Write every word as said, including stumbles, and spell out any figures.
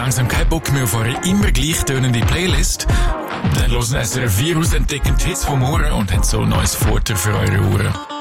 langsam keinen Bock mehr auf eure immer gleich tönende Playlist? Dann hören S R F vier aus, entdecken die Hits vom Ohren und haben so ein neues Futter für eure Ohren.